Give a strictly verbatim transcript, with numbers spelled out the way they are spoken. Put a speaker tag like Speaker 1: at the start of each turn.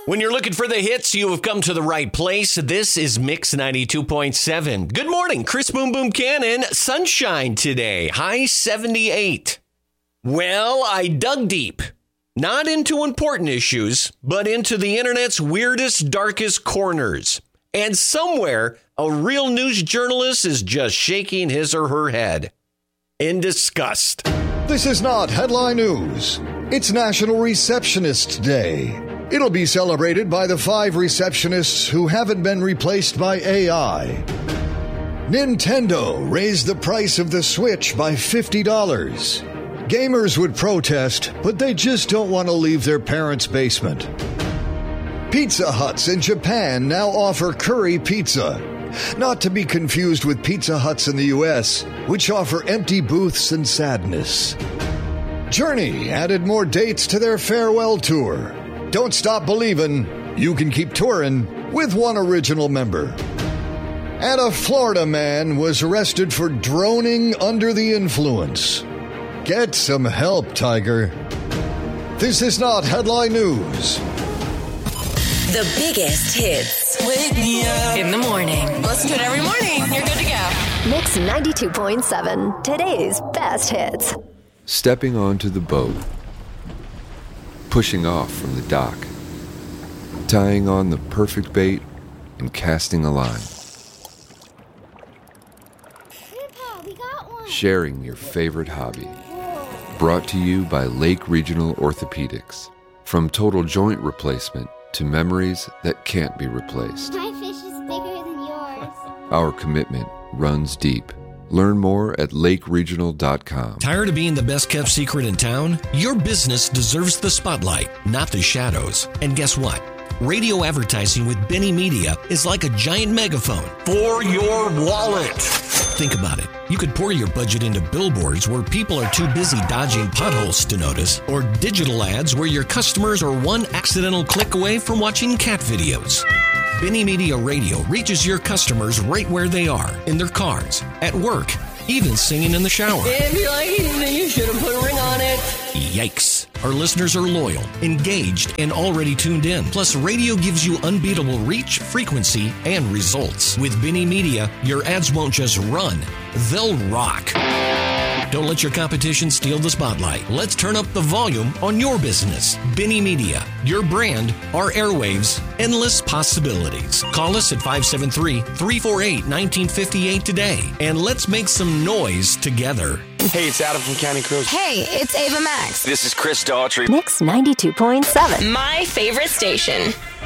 Speaker 1: When you're looking for the hits, you have come to the right place. This is Mix ninety-two point seven. Good morning, Chris Boom Boom Cannon. Sunshine today, high seventy-eight. Well, I dug deep. Not into important issues, but into the internet's weirdest, darkest corners. And somewhere, a real news journalist is just shaking his or her head in disgust.
Speaker 2: This is not headline news. It's National Receptionist Day. It'll be celebrated by the five receptionists who haven't been replaced by A I. Nintendo raised the price of the Switch by fifty dollars. Gamers would protest, but they just don't want to leave their parents' basement. Pizza Huts in Japan now offer curry pizza. Not to be confused with Pizza Huts in the U S, which offer empty booths and sadness. Journey added more dates to their farewell tour. Don't stop believing. You can keep touring with one original member. And a Florida man was arrested for droning under the influence. Get some help, Tiger. This is not headline news.
Speaker 3: The biggest hits.
Speaker 4: Wake me up
Speaker 3: in the morning.
Speaker 4: Listen to it every morning. You're good to go.
Speaker 5: Mix ninety-two point seven. Today's best hits.
Speaker 6: Stepping onto the boat. Pushing off from the dock. Tying on the perfect bait and casting a line.
Speaker 7: Grandpa, we got one.
Speaker 6: Sharing your favorite hobby. Brought to you by Lake Regional Orthopedics. From total joint replacement to memories that can't be replaced.
Speaker 7: My fish is bigger than yours.
Speaker 6: Our commitment runs deep. Learn more at lake regional dot com.
Speaker 1: Tired of being the best kept secret in town? Your business deserves the spotlight, not the shadows. And guess what? Radio advertising with Benny Media is like a giant megaphone for your wallet. Think about it. You could pour your budget into billboards where people are too busy dodging potholes to notice, or digital ads where your customers are one accidental click away from watching cat videos. Benny Media Radio reaches your customers right where they are, in their cars, at work, even singing in the shower.
Speaker 4: If you like it, then you should have put a ring on it.
Speaker 1: Yikes. Our listeners are loyal, engaged, and already tuned in. Plus, radio gives you unbeatable reach, frequency, and results. With Benny Media, your ads won't just run, they'll rock. Don't let your competition steal the spotlight. Let's turn up the volume on your business. Benny Media, your brand, our airwaves, endless possibilities. Call us at five seven three, three four eight, one nine five eight today, and let's make some noise together.
Speaker 8: Hey, it's Adam from County Crows.
Speaker 5: Hey, it's Ava Max.
Speaker 8: This is Chris Daughtry.
Speaker 5: Mix ninety-two point seven.
Speaker 3: My favorite station.